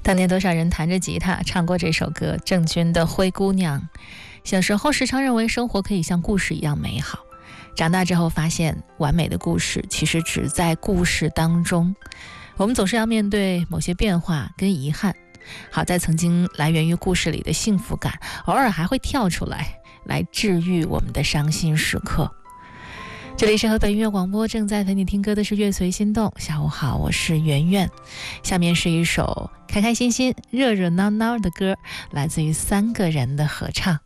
当年多少人弹着吉他唱过这首歌，郑钧的《灰姑娘》。小时候时常认为生活可以像故事一样美好，长大之后发现完美的故事其实只在故事当中。我们总是要面对某些变化跟遗憾，好在曾经来源于故事里的幸福感，偶尔还会跳出来治愈我们的伤心时刻。这里是河北音乐广播，正在陪你听歌的是乐随心动。下午好，我是圆圆。下面是一首开开心心热热闹闹的歌，来自于3个人的合唱。